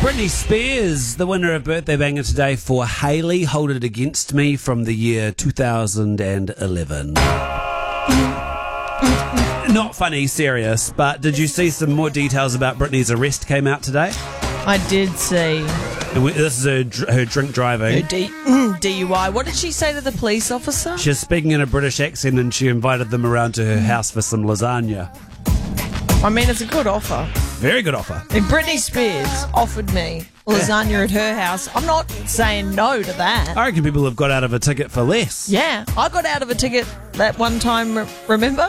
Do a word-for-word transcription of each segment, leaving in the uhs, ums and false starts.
Britney Spears, the winner of Birthday Banger today for Hayley, Hold It Against Me from the year two thousand eleven. Not funny, serious, but did you see some more details about Britney's arrest came out today? I did see. And we, this is her, dr- her drink driving. Her D- mm, D U I. What did she say to the police officer? She was speaking in a British accent and she invited them around to her house for some lasagna. I mean, it's a good offer. Very good offer. If Britney Spears offered me lasagna at her house, I'm not saying no to that. I reckon people have got out of a ticket for less. Yeah, I got out of a ticket that one time, re- remember?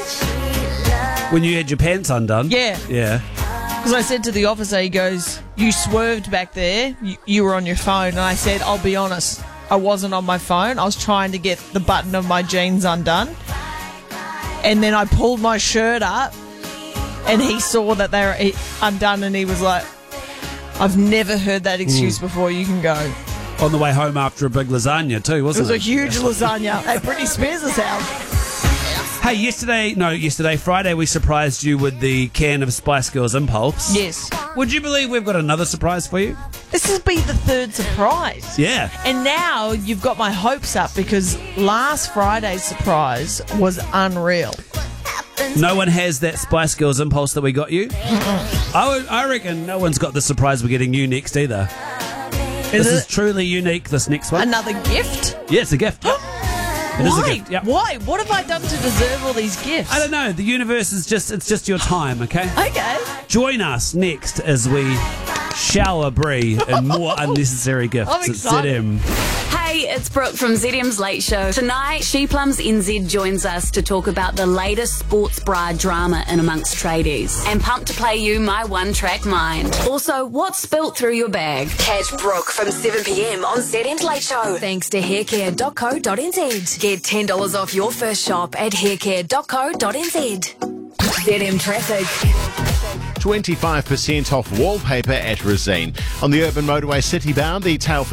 When you had your pants undone? Yeah. Yeah. Because I said to the officer, he goes, you swerved back there, you, you were on your phone. And I said, I'll be honest, I wasn't on my phone. I was trying to get the button of my jeans undone. And then I pulled my shirt up and he saw that they were undone and he was like, I've never heard that excuse mm. before, you can go. On the way home after a big lasagna too, wasn't it? It was a huge lasagna at Britney Spears' house. Hey, yesterday, no, yesterday, Friday, we surprised you with the can of Spice Girls Impulse. Yes. Would you believe we've got another surprise for you? This has been the third surprise. Yeah. And now you've got my hopes up because last Friday's surprise was unreal. No one has that Spice Girls Impulse that we got you? Mm-mm. I, would, I reckon no one's got the surprise we're getting you next either. Is this it is truly unique, this next one. Another gift? Yeah, it's a gift. Yep. It is Why? a gift. Yep. Why? What have I done to deserve all these gifts? I don't know. The universe is just, it's just your time, okay? Okay. Join us next as we shower Bree in more unnecessary gifts I'm at excited. Z M. Hey, it's Brooke from Z M's Late Show. Tonight, She Plums N Z joins us to talk about the latest sports bra drama in amongst tradies. And pumped to play you my one-track mind. Also, what's spilt through your bag? Catch Brooke from seven p.m. on Z M's Late Show. Thanks to haircare dot co dot n z. Get ten dollars off your first shop at haircare dot co dot n z. Z M Traffic. twenty-five percent off wallpaper at Resene. On the urban motorway citybound, the tail